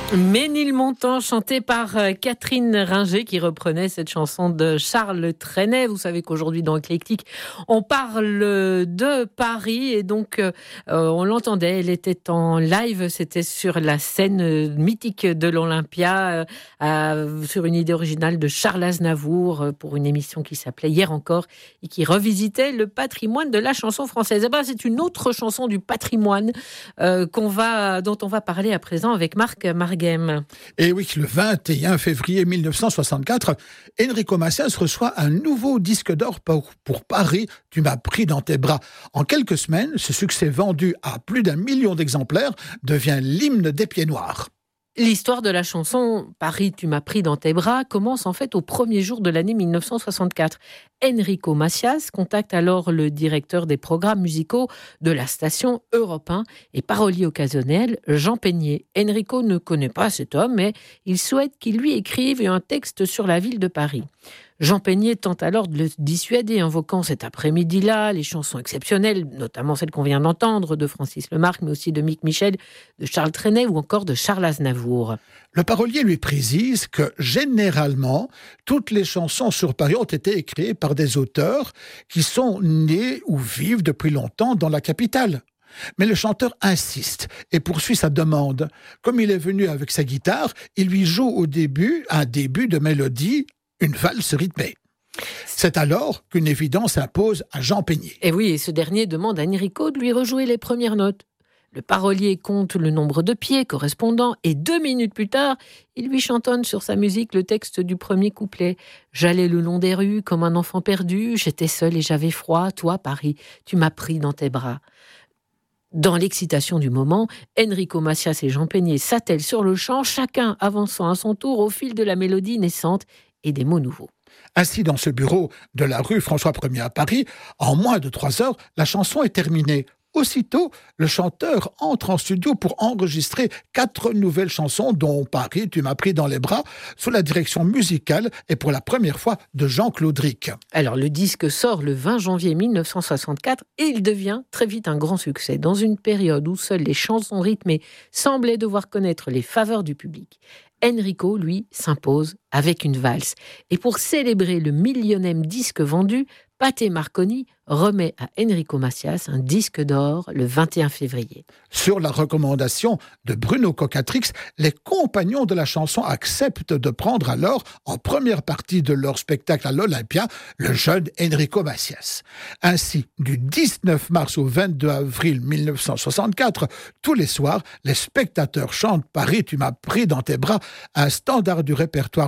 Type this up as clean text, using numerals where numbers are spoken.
Ménilmontant, chanté par Catherine Ringer, qui reprenait cette chanson de Charles Trenet. Vous savez qu'aujourd'hui, dans Éclectique, on parle de Paris. Et donc, on l'entendait, elle était en live. C'était sur la scène mythique de l'Olympia, sur une idée originale de Charles Aznavour, pour une émission qui s'appelait Hier encore, et qui revisitait le patrimoine de la chanson française. Eh ben, c'est une autre chanson du patrimoine dont on va parler à présent avec Marc Marguem. Et oui, le 21 février 1964, Enrico Macias reçoit un nouveau disque d'or pour Paris, Tu m'as pris dans tes bras. En quelques semaines, ce succès vendu à plus d'1 million d'exemplaires devient l'hymne des Pieds Noirs. L'histoire de la chanson « Paris, tu m'as pris dans tes bras » commence en fait au premier jour de l'année 1964. Enrico Macias contacte alors le directeur des programmes musicaux de la station Europe 1 et parolier occasionnel Jean Peigné. Enrico ne connaît pas cet homme, mais il souhaite qu'il lui écrive un texte sur la ville de Paris. Jean Peigné tente alors de le dissuader, invoquant cet après-midi-là les chansons exceptionnelles, notamment celles qu'on vient d'entendre de Francis Lemarque, mais aussi de Mick Michel, de Charles Trenet ou encore de Charles Aznavour. Le parolier lui précise que, généralement, toutes les chansons sur Paris ont été écrites par des auteurs qui sont nés ou vivent depuis longtemps dans la capitale. Mais le chanteur insiste et poursuit sa demande. Comme il est venu avec sa guitare, il lui joue au début un début de mélodie, une valse rythmée. C'est alors qu'une évidence impose à Jean Peigné. Et oui, et ce dernier demande à Enrico de lui rejouer les premières notes. Le parolier compte le nombre de pieds correspondant et 2 minutes plus tard, il lui chantonne sur sa musique le texte du premier couplet. « J'allais le long des rues comme un enfant perdu, j'étais seul et j'avais froid, toi Paris, tu m'as pris dans tes bras. » Dans l'excitation du moment, Enrico Macias et Jean Peigné s'attellent sur le chant, chacun avançant à son tour au fil de la mélodie naissante et des mots nouveaux. Ainsi, dans ce bureau de la rue François 1er à Paris, en moins de 3 heures, la chanson est terminée. Aussitôt, le chanteur entre en studio pour enregistrer 4 nouvelles chansons, dont Paris, tu m'as pris dans les bras, sous la direction musicale et pour la première fois de Jean-Claude Ric. Alors, le disque sort le 20 janvier 1964 et il devient très vite un grand succès. Dans une période où seules les chansons rythmées semblaient devoir connaître les faveurs du public, Enrico, lui, s'impose avec une valse. Et pour célébrer le 1 000e disque vendu, Pathé Marconi remet à Enrico Macias un disque d'or le 21 février. Sur la recommandation de Bruno Cocatrix, les compagnons de la chanson acceptent de prendre alors, en première partie de leur spectacle à l'Olympia, le jeune Enrico Macias. Ainsi, du 19 mars au 22 avril 1964, tous les soirs, les spectateurs chantent « Paris, tu m'as pris dans tes bras », un standard du répertoire